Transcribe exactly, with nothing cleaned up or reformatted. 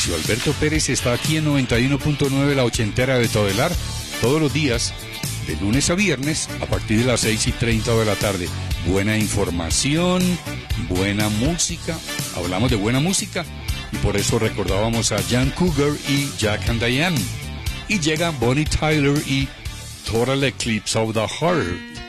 Mauricio Alberto Pérez está aquí en noventa y uno punto nueve La Ochentera de Todelar, todos los días, de lunes a viernes, a partir de las seis y treinta de la tarde. Buena información, buena música, hablamos de buena música, y por eso recordábamos a Jan Cougar y Jack and Diane. Y llega Bonnie Tyler y Total Eclipse of the Heart.